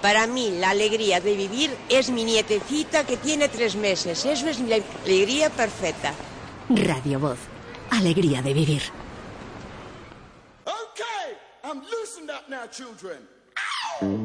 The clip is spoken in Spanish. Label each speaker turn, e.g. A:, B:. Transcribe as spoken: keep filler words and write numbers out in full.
A: Para mí, la alegría de vivir es mi nietecita que tiene tres meses. Eso es la alegría perfecta.
B: Radio Voz. Alegría de vivir.
C: Okay, I'm loosened up now, children.